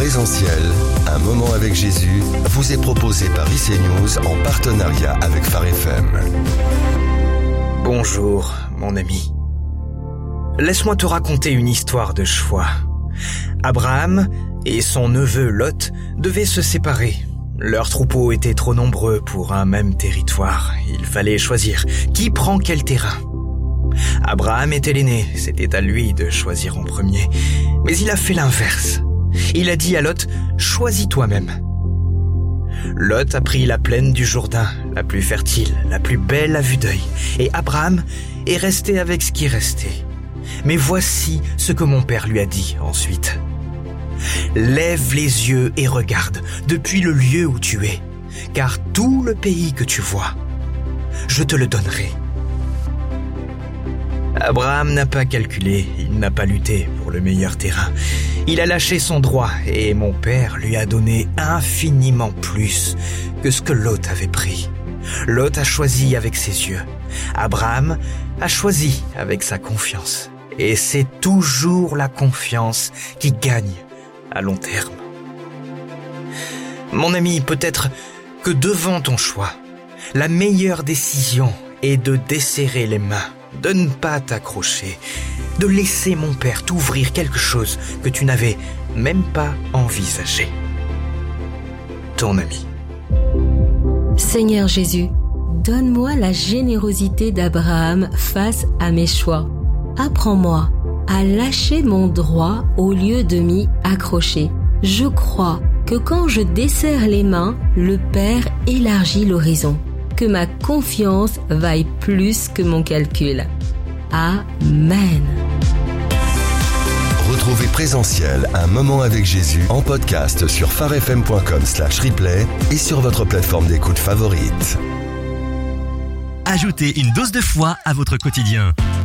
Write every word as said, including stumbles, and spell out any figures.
Présentiel, un moment avec Jésus, vous est proposé par I C News en partenariat avec Phare F M. Bonjour, mon ami. Laisse-moi te raconter une histoire de choix. Abraham et son neveu Lot devaient se séparer. Leurs troupeaux étaient trop nombreux pour un même territoire. Il fallait choisir qui prend quel terrain. Abraham était l'aîné, c'était à lui de choisir en premier. Mais il a fait l'inverse. Il a dit à Lot, « Choisis toi-même ». Lot a pris la plaine du Jourdain, la plus fertile, la plus belle à vue d'œil. Et Abraham est resté avec ce qui restait. Mais voici ce que mon père lui a dit ensuite. « Lève les yeux et regarde depuis le lieu où tu es, car tout le pays que tu vois, je te le donnerai. » Abraham n'a pas calculé, il n'a pas lutté pour le meilleur terrain. Il a lâché son droit et mon père lui a donné infiniment plus que ce que Lot avait pris. Lot a choisi avec ses yeux. Abraham a choisi avec sa confiance. Et c'est toujours la confiance qui gagne à long terme. Mon ami, peut-être que devant ton choix, la meilleure décision est de desserrer les mains, de ne pas t'accrocher, de laisser mon père t'ouvrir quelque chose que tu n'avais même pas envisagé. Ton ami. Seigneur Jésus, donne-moi la générosité d'Abraham face à mes choix. Apprends-moi à lâcher mon droit au lieu de m'y accrocher. Je crois que quand je desserre les mains, le Père élargit l'horizon. Que ma confiance vaille plus que mon calcul. Amen. Retrouvez Présentiel, un moment avec Jésus en podcast sur pharefm.com slash replay et sur votre plateforme d'écoute favorite. Ajoutez une dose de foi à votre quotidien.